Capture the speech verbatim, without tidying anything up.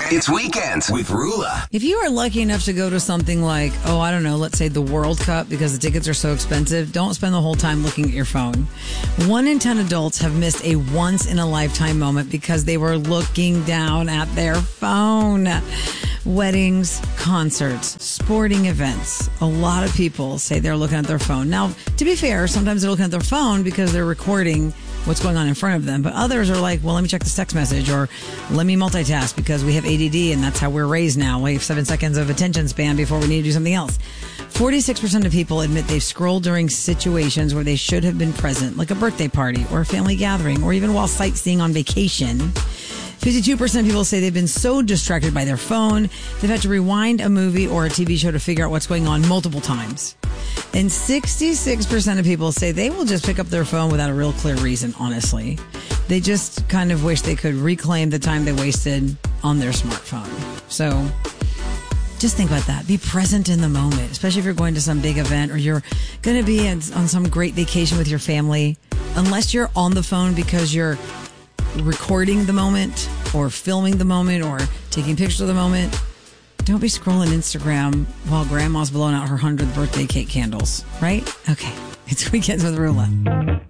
It's Weekends with Rula. If you are lucky enough to go to something like, oh, I don't know, let's say the World Cup, because the tickets are so expensive, don't spend the whole time looking at your phone. One in ten adults have missed a once-in-a-lifetime moment because they were looking down at their phone. Weddings, concerts, sporting events. A lot of people say they're looking at their phone. Now, to be fair, sometimes they're looking at their phone because they're recording what's going on in front of them. But others are like, well, let me check this text message, or let me multitask because we have A D D and that's how we're raised now. We have seven seconds of attention span before we need to do something else. forty-six percent of people admit they've scrolled during situations where they should have been present, like a birthday party or a family gathering, or even while sightseeing on vacation. fifty-two percent of people say they've been so distracted by their phone, they've had to rewind a movie or a T V show to figure out what's going on multiple times. And sixty-six percent of people say they will just pick up their phone without a real clear reason, honestly. They just kind of wish they could reclaim the time they wasted on their smartphone. So just think about that. Be present in the moment, especially if you're going to some big event or you're going to be on some great vacation with your family. Unless you're on the phone because you're recording the moment or filming the moment or taking pictures of the moment, don't be scrolling Instagram while grandma's blowing out her hundredth birthday cake candles, right? Okay. It's Weekends with Rula.